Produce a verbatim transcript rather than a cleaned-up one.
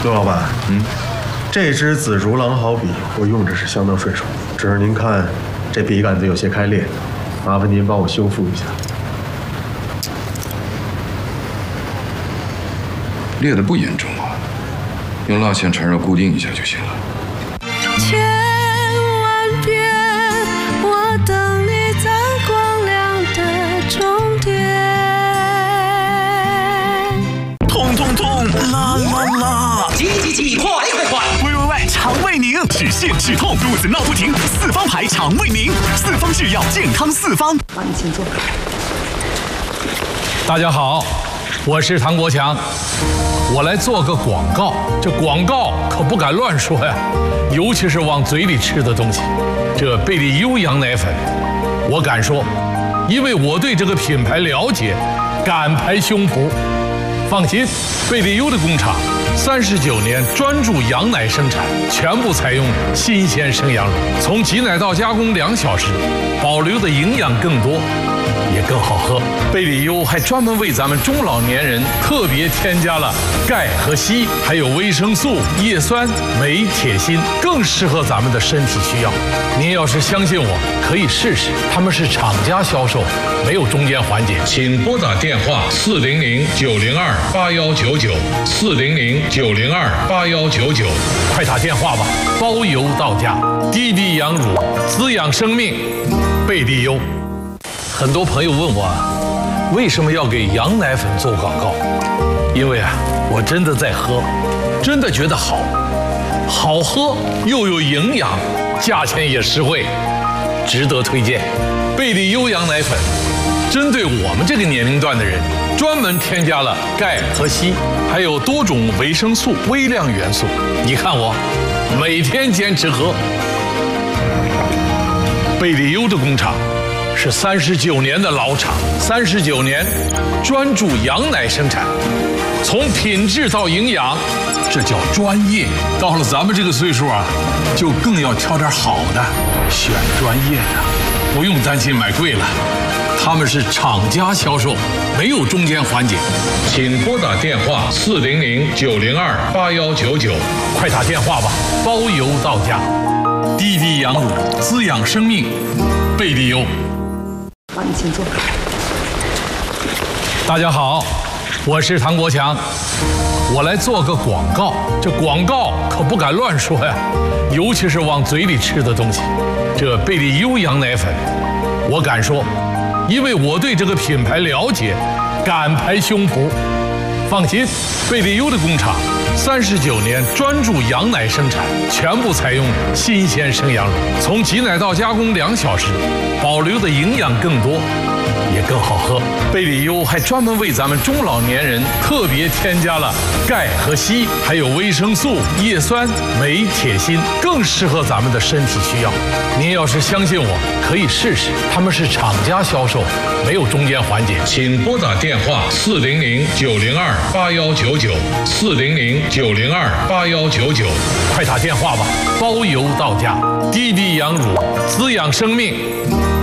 陆老板，嗯，这支紫竹狼毫笔我用着是相当顺手，只是您看这笔杆子有些开裂，麻烦您帮我修复一下。 裂得不严重啊，用蜡线缠绕固定一下就行了。 千万遍，我等你在光亮的终点。 痛痛痛，啦啦啦！ 急急急，快快快！ 喂喂喂，肠胃宁，止泻止痛，肚子闹不停，四方牌肠胃宁，四方制药，健康四方。 好，你请坐。 大家好，我是唐国强，我来做个广告。这广告可不敢乱说呀，尤其是往嘴里吃的东西。这贝利优羊奶粉，我敢说，因为我对这个品牌了解，敢拍胸脯。放心，贝利优的工厂三十九年专注羊奶生产，全部采用新鲜生羊乳，从挤奶到加工两小时，保留的营养更多，也更好喝。贝利优还专门为咱们中老年人特别添加了钙和硒，还有维生素、叶酸、镁、铁、锌，更适合咱们的身体需要。您要是相信我，可以试试。他们是厂家销售，没有中间环节。请拨打电话四零零九零二八幺九九四零零九零二八幺九九，快打电话吧，包邮到家。滴滴羊乳，滋养生命，贝利优。很多朋友问我，为什么要给羊奶粉做广告？因为啊，我真的在喝，真的觉得好，好喝又有营养，价钱也实惠，值得推荐。贝利优羊奶粉，针对我们这个年龄段的人，专门添加了钙和硒，还有多种维生素、微量元素。你看我，每天坚持喝。贝利优的工厂是三十九年的老厂，三十九年专注羊奶生产，从品质到营养，这叫专业。到了咱们这个岁数啊，就更要挑点好的，选专业的，不用担心买贵了。他们是厂家销售，没有中间环节。请拨打电话四零零九零二八幺九九，快打电话吧，包邮到家。滴滴羊乳，滋养生命，贝利优。 好，你请坐。 大家好，我是唐国强，我来做个广告。这广告可不敢乱说呀，尤其是往嘴里吃的东西。这贝利优羊奶粉，我敢说，因为我对这个品牌了解，敢拍胸脯。放心，贝利优的工厂三十九年专注羊奶生产，全部采用新鲜生羊乳，从挤奶到加工两小时，保留的营养更多，也更好喝。贝利优还专门为咱们中老年人特别添加了钙和硒，还有维生素、叶酸、镁、铁、锌，更适合咱们的身体需要。您要是相信我，可以试试。他们是厂家销售，没有中间环节。请拨打电话四零零九零二八幺九九四零零九零二八幺九九，快打电话吧，包邮到家。滴滴羊乳，滋养生命，